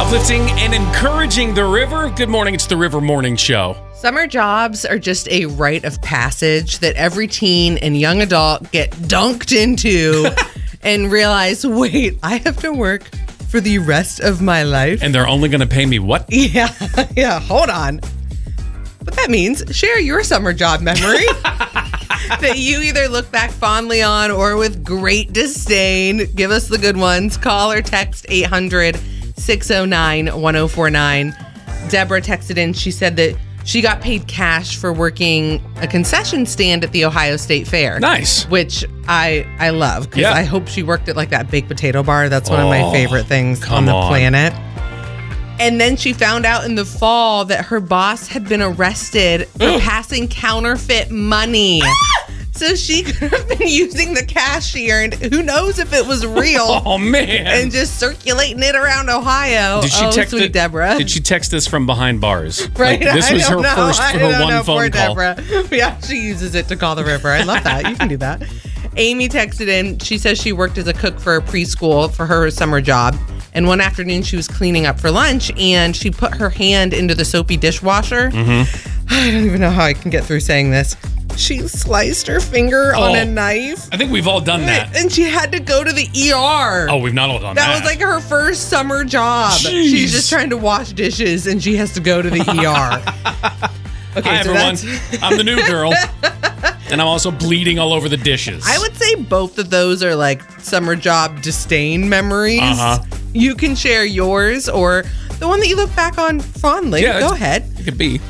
Uplifting and encouraging the river. Good morning. It's the River Morning Show. Summer jobs are just a rite of passage that every teen and young adult get dunked into and realize, wait, I have to work for the rest of my life. And they're only going to pay me what? Yeah, hold on. What that means, share your summer job memory that you either look back fondly on or with great disdain. Give us the good ones. Call or text 800-609-1049. Deborah texted in. She said that she got paid cash for working a concession stand at the Ohio State Fair. Nice. Which I love, because I hope she worked at like that baked potato bar. That's one of my favorite things on the planet. And then she found out in the fall that her boss had been arrested for passing counterfeit money. So she could have been using the cashier, and who knows if it was real. Oh, man. And just circulating it around Ohio. Did she text sweet Deborah. Did she text this from behind bars? Right. Like, this was her one phone Poor call. Deborah. Yeah, she uses it to call the river. I love that. You can do that. Amy texted in. She says she worked as a cook for a preschool for her summer job. And one afternoon, she was cleaning up for lunch, and she put her hand into the soapy dishwasher. Mm-hmm. I don't even know how I can get through saying this. She sliced her finger on a knife. I think we've all done that. And she had to go to the ER. Oh, we've not all done that. That was like her first summer job. Jeez. She's just trying to wash dishes, and she has to go to the ER. Okay, Hi, everyone. I'm the new girl. And I'm also bleeding all over the dishes. I would say both of those are like summer job disdain memories. Uh-huh. You can share yours or the one that you look back on fondly. Yeah, go ahead. It could be.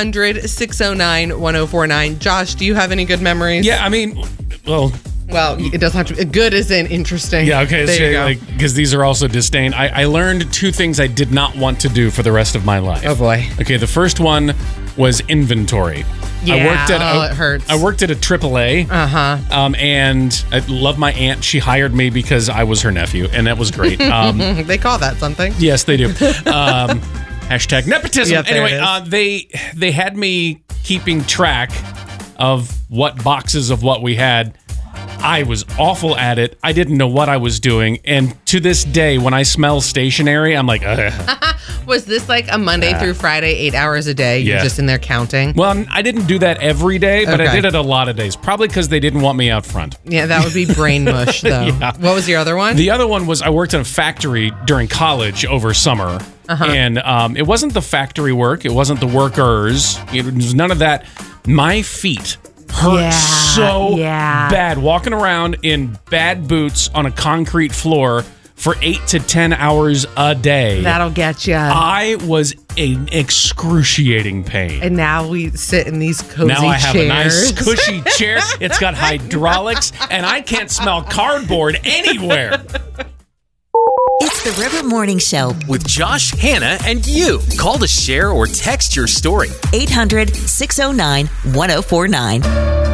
800-609-1049. Josh, do you have any good memories? Yeah, I mean, well, it doesn't have to be. Good isn't interesting. yeah, okay. There you go. Because these are also disdain. I learned two things I did not want to do for the rest of my life. Oh, boy. Okay, the first one was inventory. Yeah, it hurts. I worked at a AAA. Uh-huh. And I love my aunt. She hired me because I was her nephew, and that was great. They call that something. Yes, they do. Hashtag nepotism. Yep, anyway, they had me keeping track of what boxes of what we had. I was awful at it. I didn't know what I was doing. And to this day, when I smell stationery, I'm like, ugh. Was this like a Monday through Friday, 8 hours a day? You're just in there counting? Well, I didn't do that every day, but I Okay. did it a lot of days. Probably because they didn't want me out front. Yeah, that would be brain mush, though. Yeah. What was your other one? The other one was I worked in a factory during college over summer. And it wasn't the factory work. It wasn't the workers. It was none of that. My feet hurt so bad walking around in bad boots on a concrete floor for 8 to 10 hours a day. That'll get you. I was in excruciating pain. And now we sit in these cozy chairs. Now I have a nice cushy chair. It's got hydraulics, and I can't smell cardboard anywhere. It's the River Morning Show. With Josh, Hannah, and you. Call to share or text your story. 800-609-1049.